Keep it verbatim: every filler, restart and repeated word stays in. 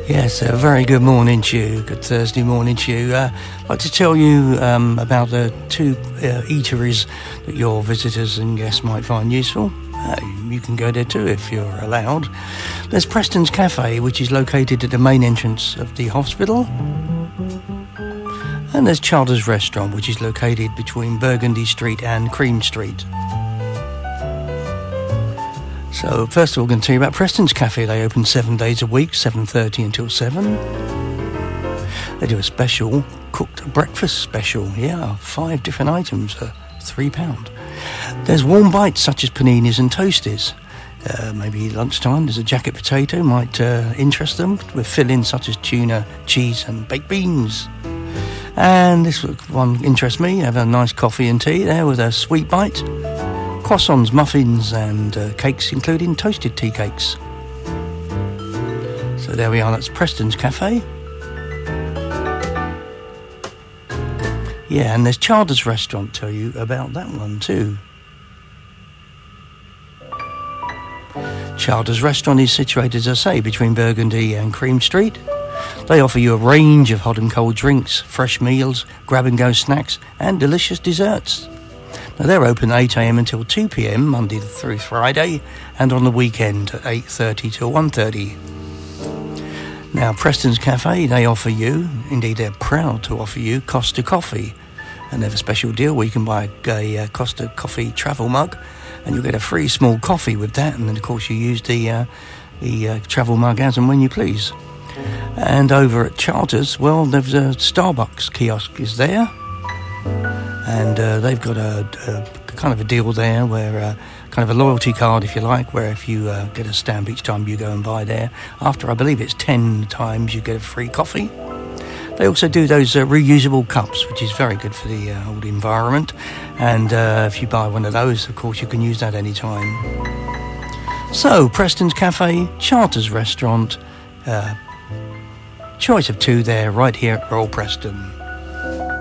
Yes, a very good morning to you. Good Thursday morning to you. Uh, I'd like to tell you um, about the two uh, eateries that your visitors and guests might find useful. Uh, you can go there too if you're allowed. There's Preston's Cafe, which is located at the main entrance of the hospital. And there's Charters Restaurant, which is located between Burgundy Street and Cream Street. So first of all, I'm going to tell you about Preston's Cafe. They open seven days a week, seven thirty until seven. They do a special cooked breakfast special. Yeah, five different items for three pounds. There's warm bites such as paninis and toasties. Uh, maybe lunchtime, there's a jacket potato, might uh, interest them, with fillings such as tuna, cheese and baked beans. And this one interests me. Have a nice coffee and tea there with a sweet bite. Croissants, muffins and uh, cakes, including toasted tea cakes. So there we are, that's Preston's Cafe. Yeah, and there's Charters Restaurant, tell you about that one too. Charters Restaurant is situated, as I say, between Burgundy and Cream Street. They offer you a range of hot and cold drinks, fresh meals, grab-and-go snacks and delicious desserts. Now, they're open eight a.m. until two p.m. Monday through Friday, and on the weekend at eight thirty till one thirty. Now, Preston's Cafe, they offer you, indeed they're proud to offer you, Costa Coffee. And they have a special deal where you can buy a, a Costa Coffee travel mug, and you'll get a free small coffee with that, and then of course you use the, uh, the uh, travel mug as and when you please. And over at Charters, well, there's a Starbucks kiosk is there. And uh, they've got a, a kind of a deal there where uh, kind of a loyalty card, if you like, where if you uh, get a stamp each time you go and buy there, after I believe it's ten times you get a free coffee. They also do those uh, reusable cups, which is very good for the uh, old environment. And uh, if you buy one of those, of course, you can use that anytime. So, Preston's Cafe, Charters Restaurant, uh, choice of two there, right here at Royal Preston.